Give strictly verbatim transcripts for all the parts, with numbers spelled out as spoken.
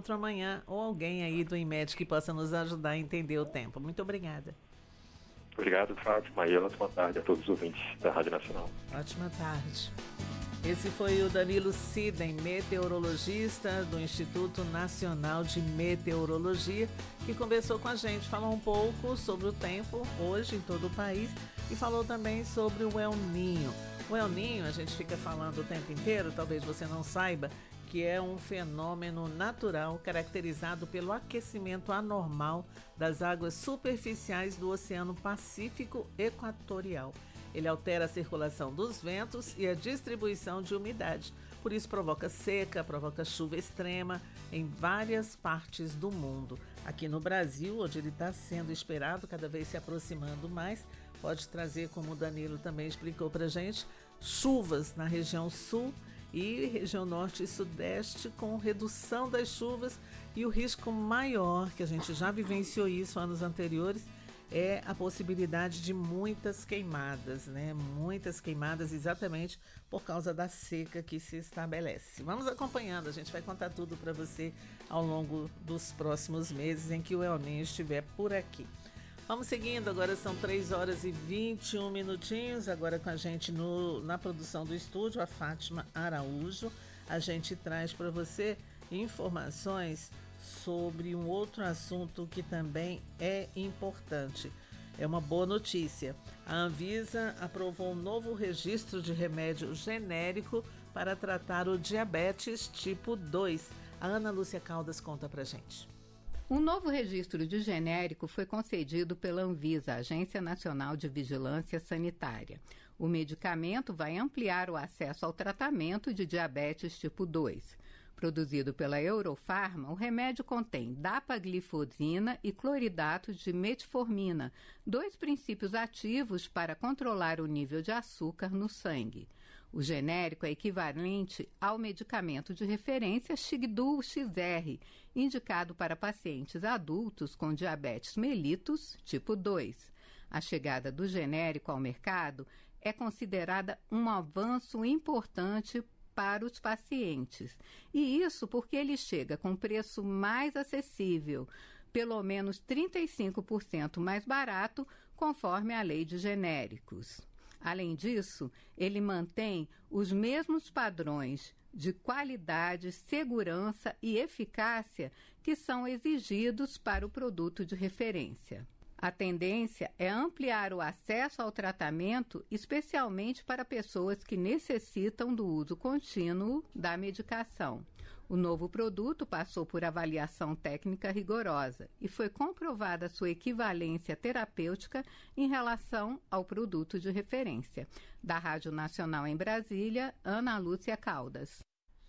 outro amanhã, ou alguém aí do INMED que possa nos ajudar a entender o tempo. Muito obrigada. Obrigado, Fátima, e ótima tarde a todos os ouvintes da Rádio Nacional. Ótima tarde. Esse foi o Danilo Siden, meteorologista do Instituto Nacional de Meteorologia, que conversou com a gente, falou um pouco sobre o tempo hoje em todo o país e falou também sobre o El Niño. O El Niño, a gente fica falando o tempo inteiro, talvez você não saiba, que é um fenômeno natural caracterizado pelo aquecimento anormal das águas superficiais do Oceano Pacífico Equatorial. Ele altera a circulação dos ventos e a distribuição de umidade. Por isso provoca seca, provoca chuva extrema em várias partes do mundo. Aqui no Brasil, onde ele está sendo esperado, cada vez se aproximando mais, pode trazer, como o Danilo também explicou para a gente, chuvas na região sul e região norte e sudeste, com redução das chuvas, e o risco maior, que a gente já vivenciou isso anos anteriores, é a possibilidade de muitas queimadas, né? Muitas queimadas exatamente por causa da seca que se estabelece. Vamos acompanhando, a gente vai contar tudo para você ao longo dos próximos meses em que o El Niño estiver por aqui. Vamos seguindo, agora são três horas e vinte e um minutinhos, agora com a gente no, na produção do estúdio, a Fátima Araújo. A gente traz para você informações sobre um outro assunto que também é importante. É uma boa notícia. A Anvisa aprovou um novo registro de remédio genérico para tratar o diabetes tipo dois. A Ana Lúcia Caldas conta pra gente. Um novo registro de genérico foi concedido pela Anvisa, Agência Nacional de Vigilância Sanitária. O medicamento vai ampliar o acesso ao tratamento de diabetes tipo dois. Produzido pela Eurofarma, o remédio contém dapaglifosina e cloridato de metformina, dois princípios ativos para controlar o nível de açúcar no sangue. O genérico é equivalente ao medicamento de referência Xigdul X R, indicado para pacientes adultos com diabetes mellitus tipo dois. A chegada do genérico ao mercado é considerada um avanço importante para os pacientes. E isso porque ele chega com preço mais acessível, pelo menos trinta e cinco por cento mais barato, conforme a lei de genéricos. Além disso, ele mantém os mesmos padrões de qualidade, segurança e eficácia que são exigidos para o produto de referência. A tendência é ampliar o acesso ao tratamento, especialmente para pessoas que necessitam do uso contínuo da medicação. O novo produto passou por avaliação técnica rigorosa e foi comprovada sua equivalência terapêutica em relação ao produto de referência. Da Rádio Nacional em Brasília, Ana Lúcia Caldas.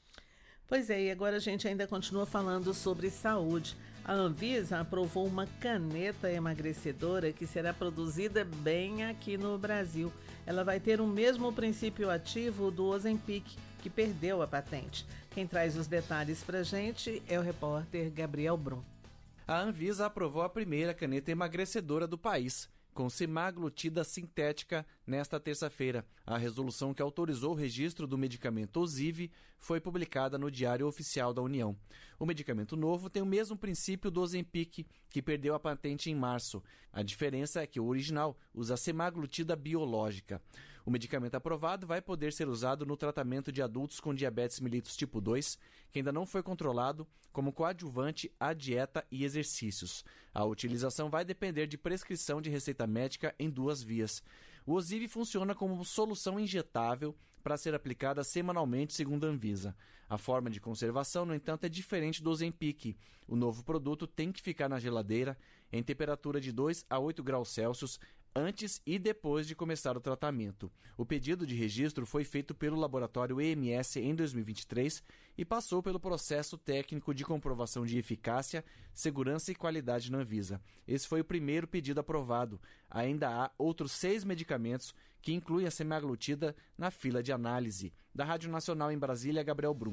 Pois é, e agora a gente ainda continua falando sobre saúde. A Anvisa aprovou uma caneta emagrecedora que será produzida bem aqui no Brasil. Ela vai ter o mesmo princípio ativo do Ozempic, que perdeu a patente. Quem traz os detalhes pra gente é o repórter Gabriel Brum. A Anvisa aprovou a primeira caneta emagrecedora do país, com semaglutida sintética, nesta terça-feira. A resolução que autorizou o registro do medicamento Ozivy foi publicada no Diário Oficial da União. O medicamento novo tem o mesmo princípio do Ozempic, que perdeu a patente em março. A diferença é que o original usa semaglutida biológica. O medicamento aprovado vai poder ser usado no tratamento de adultos com diabetes mellitus tipo dois, que ainda não foi controlado, como coadjuvante à dieta e exercícios. A utilização vai depender de prescrição de receita médica em duas vias. O Ozivy funciona como solução injetável para ser aplicada semanalmente, segundo a Anvisa. A forma de conservação, no entanto, é diferente do Ozempic. O novo produto tem que ficar na geladeira em temperatura de dois a oito graus Celsius antes e depois de começar o tratamento. O pedido de registro foi feito pelo laboratório E M S em dois mil e vinte e três e passou pelo processo técnico de comprovação de eficácia, segurança e qualidade na Anvisa. Esse foi o primeiro pedido aprovado. Ainda há outros seis medicamentos que incluem a semaglutida na fila de análise. Da Rádio Nacional em Brasília, Gabriel Brum.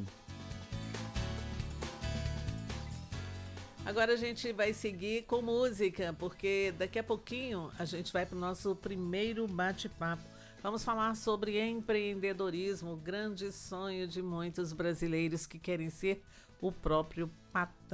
Agora a gente vai seguir com música, porque daqui a pouquinho a gente vai para o nosso primeiro bate-papo. Vamos falar sobre empreendedorismo, o grande sonho de muitos brasileiros que querem ser o próprio patrão.